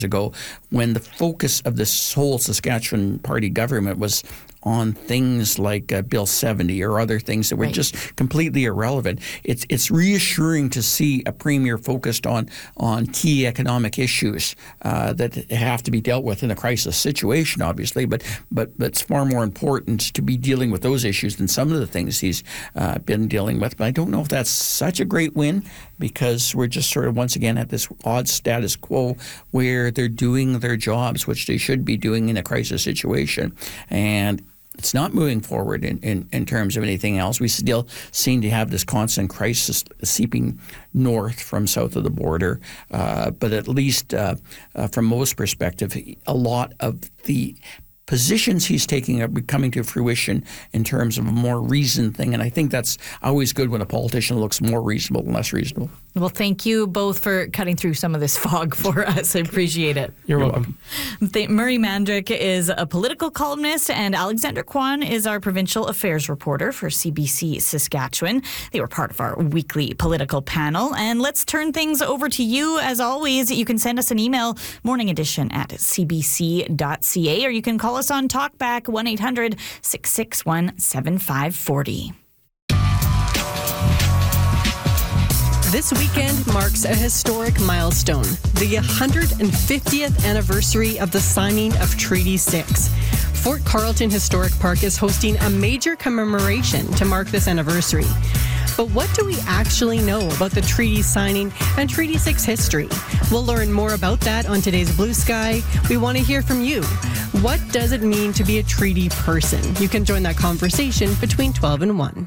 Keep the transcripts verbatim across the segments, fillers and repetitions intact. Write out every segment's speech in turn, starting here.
ago, when the focus of this whole Saskatchewan Party government was on things like uh, Bill seventy or other things that were right. just completely irrelevant. It's it's reassuring to see a premier focused on on key economic issues uh, that have to be dealt with in a crisis situation, obviously. But but but it's far more important to be dealing with those issues than some of the things he's uh, been dealing with. But I don't know if that's such a great win, because we're just sort of once again at this odd status quo where they're doing their jobs, which they should be doing in a crisis situation, and it's not moving forward in, in, in terms of anything else. We still seem to have this constant crisis seeping north from south of the border. Uh, but at least uh, uh, from most perspective, a lot of the positions he's taking are coming to fruition in terms of a more reasoned thing. And I think that's always good when a politician looks more reasonable than less reasonable. Well, thank you both for cutting through some of this fog for us. I appreciate it. You're, You're welcome. welcome. Murray Mandrick is a political columnist, and Alexander Kwan is our provincial affairs reporter for C B C Saskatchewan. They were part of our weekly political panel. And let's turn things over to you. As always, you can send us an email, morning edition at c b c dot c a, or you can call us on Talkback, one eight hundred six six one seven five four zero. This weekend marks a historic milestone, the one hundred fiftieth anniversary of the signing of Treaty six. Fort Carlton Historic Park is hosting a major commemoration to mark this anniversary. But what do we actually know about the treaty signing and Treaty six history? We'll learn more about that on today's Blue Sky. We want to hear from you. What does it mean to be a treaty person? You can join that conversation between twelve and one.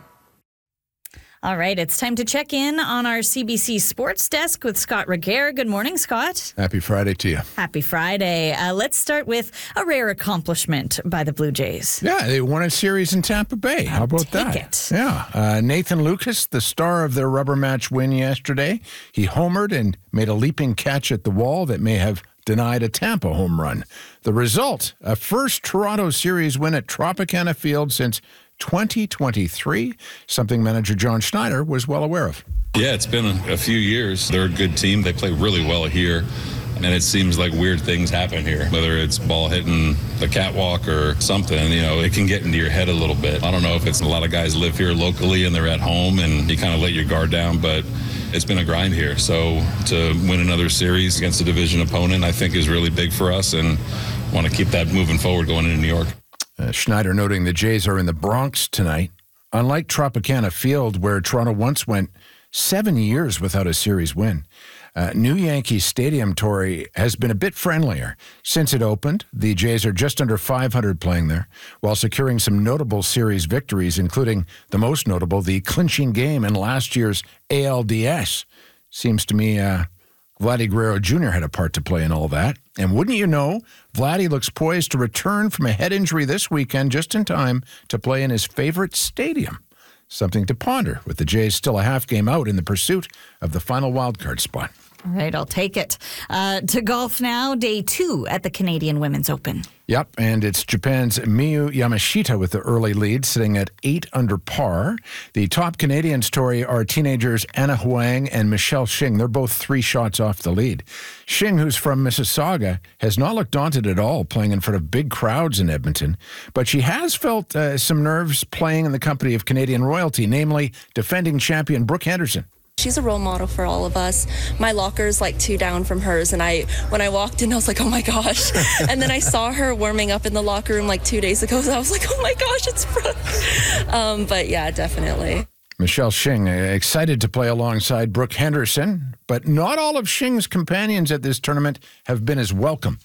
All right, it's time to check in on our C B C Sports Desk with Scott Regehr. Good morning, Scott. Happy Friday to you. Happy Friday. Uh, let's start with a rare accomplishment by the Blue Jays. Yeah, they won a series in Tampa Bay. How about Take that? It. Yeah. Uh, Nathan Lucas, the star of their rubber match win yesterday, he homered and made a leaping catch at the wall that may have denied a Tampa home run. The result, a first Toronto series win at Tropicana Field since twenty twenty-three, something manager John Schneider was well aware of. Yeah, it's been a, a few years. They're a good team. They play really well here. And it seems like weird things happen here, whether it's ball hitting the catwalk or something, you know, it can get into your head a little bit. I don't know if it's a lot of guys live here locally and they're at home and you kind of let your guard down, but it's been a grind here. So to win another series against a division opponent, I think is really big for us, and want to keep that moving forward going into New York. Uh, Schneider noting the Jays are in the Bronx tonight. Unlike Tropicana Field, where Toronto once went seven years without a series win, uh, new Yankee Stadium, Torrey, has been a bit friendlier. Since it opened, the Jays are just under five hundred playing there, while securing some notable series victories, including the most notable, the clinching game in last year's A L D S. Seems to me uh, Vladdy Guerrero Junior had a part to play in all that. And wouldn't you know, Vladdy looks poised to return from a head injury this weekend just in time to play in his favorite stadium. Something to ponder, with the Jays still a half game out in the pursuit of the final wildcard spot. All right, I'll take it. Uh, to golf now, day two at the Canadian Women's Open. Yep, and it's Japan's Miyu Yamashita with the early lead, sitting at eight under par. The top Canadians, Tori, are teenagers Anna Huang and Michelle Shing. They're both three shots off the lead. Shing, who's from Mississauga, has not looked daunted at all playing in front of big crowds in Edmonton, but she has felt uh, some nerves playing in the company of Canadian royalty, namely defending champion Brooke Henderson. She's a role model for all of us. My locker's like two down from hers, and I, when I walked in, I was like, oh my gosh. And then I saw her warming up in the locker room like two days ago, so I was like, oh my gosh, it's Brooke. Um, but yeah, definitely. Michelle Shing, excited to play alongside Brooke Henderson, but not all of Shing's companions at this tournament have been as welcome.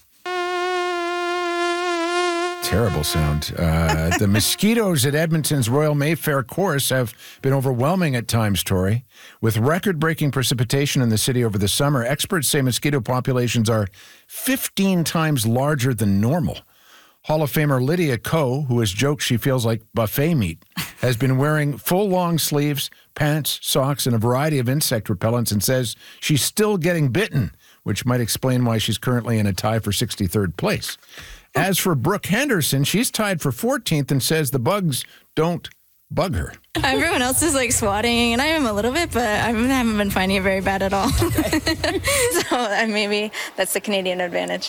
Terrible sound. Uh, the mosquitoes at Edmonton's Royal Mayfair Course have been overwhelming at times, Tori. With record-breaking precipitation in the city over the summer, experts say mosquito populations are fifteen times larger than normal. Hall of Famer Lydia Ko, who has joked she feels like buffet meat, has been wearing full long sleeves, pants, socks, and a variety of insect repellents, and says she's still getting bitten, which might explain why she's currently in a tie for sixty-third place. As for Brooke Henderson, she's tied for fourteenth and says the bugs don't bug her. Everyone else is like swatting, and I am a little bit, but I haven't been finding it very bad at all. So uh, maybe that's the Canadian advantage.